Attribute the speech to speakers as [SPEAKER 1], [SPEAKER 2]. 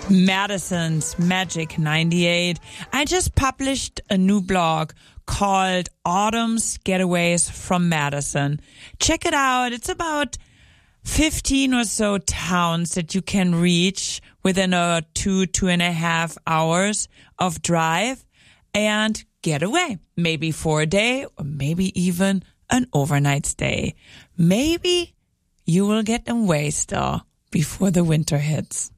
[SPEAKER 1] Madison's Magic 98. I just published a new blog called Autumn's Getaways from Madison. Check it out. It's about 15 or so towns that you can reach within 2.5 hours of drive and get away. Maybe for a day or maybe even an overnight stay. Maybe you will get away still before the winter hits.